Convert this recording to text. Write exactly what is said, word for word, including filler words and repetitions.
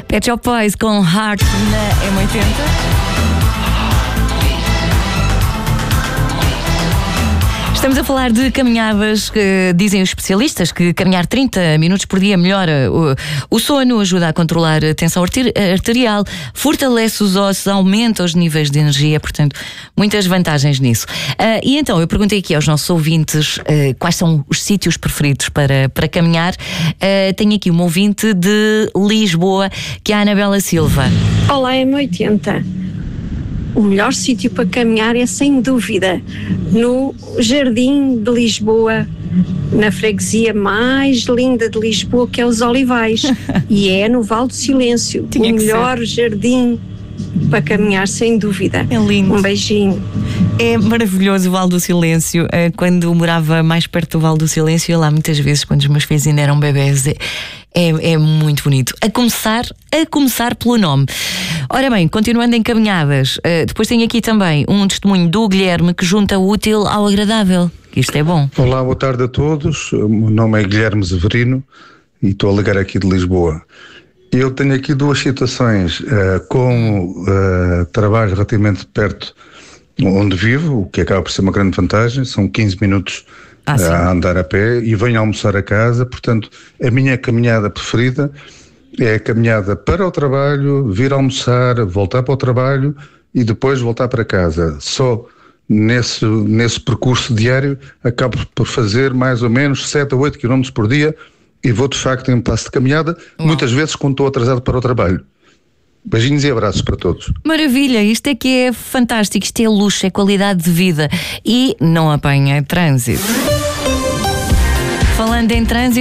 Pet Shop Boys com Heart na M oitenta. Estamos a falar de caminhadas que dizem os especialistas que caminhar trinta minutos por dia melhora o, o sono, ajuda a controlar a tensão arterial, fortalece os ossos, aumenta os níveis de energia, portanto, muitas vantagens nisso. Uh, e então, eu perguntei aqui aos nossos ouvintes uh, quais são os sítios preferidos para, para caminhar. Uh, tenho aqui uma ouvinte de Lisboa, que é a Anabela Silva. Olá, M oitenta. O melhor sítio para caminhar é, sem dúvida, no Jardim de Lisboa, na freguesia mais linda de Lisboa, que é os Olivais. E é no Vale do Silêncio. Tinha o que melhor ser. jardim para caminhar, sem dúvida. É lindo. Um beijinho. É maravilhoso o Vale do Silêncio. Quando morava mais perto do Vale do Silêncio, ia lá muitas vezes, quando os meus filhos ainda eram bebés. É, é muito bonito. A começar, a começar pelo nome. Ora bem, continuando em caminhadas, uh, depois tenho aqui também um testemunho do Guilherme que junta o útil ao agradável. Isto é bom. Olá, boa tarde a todos. O meu nome é Guilherme Severino e estou a ligar aqui de Lisboa. Eu tenho aqui duas situações. Uh, como uh, trabalho relativamente perto onde vivo, o que acaba por ser uma grande vantagem, são quinze minutos Ah, a andar a pé, e venho almoçar a casa. Portanto, a minha caminhada preferida é a caminhada para o trabalho, vir almoçar, voltar para o trabalho e depois voltar para casa. Só nesse, nesse percurso diário acabo por fazer mais ou menos sete ou oito quilómetros por dia e vou de facto em passo de caminhada, Uau. muitas vezes quando estou atrasado para o trabalho. Beijinhos e abraços para todos. Maravilha, isto é que é fantástico, isto é luxo, é qualidade de vida e não apanha trânsito. Falando em trânsito,